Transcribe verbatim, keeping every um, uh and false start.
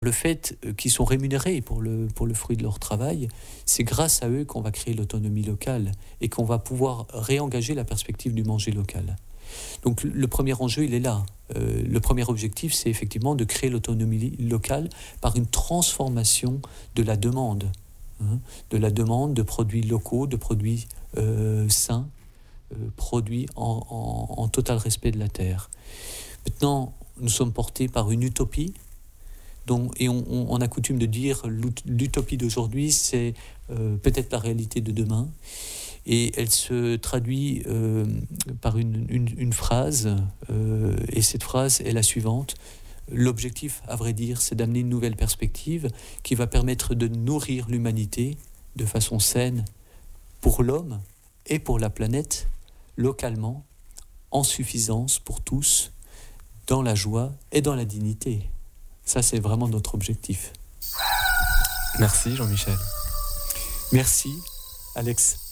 Le fait qu'ils sont rémunérés pour le, pour le fruit de leur travail, c'est grâce à eux qu'on va créer l'autonomie locale et qu'on va pouvoir réengager la perspective du manger local. Donc le premier enjeu, il est là. Euh, le premier objectif, c'est effectivement de créer l'autonomie locale par une transformation de la demande, hein, de la demande de produits locaux, de produits euh, sains, euh, produits en, en, en total respect de la terre. Maintenant, nous sommes portés par une utopie. Donc, et on, on, on a coutume de dire l'utopie d'aujourd'hui, c'est euh, peut-être la réalité de demain. Et elle se traduit euh, par une, une, une phrase, euh, et cette phrase est la suivante. L'objectif, à vrai dire, c'est d'amener une nouvelle perspective qui va permettre de nourrir l'humanité de façon saine pour l'homme et pour la planète, localement, en suffisance pour tous, dans la joie et dans la dignité. Ça, c'est vraiment notre objectif. Merci Jean-Michel. Merci Alex.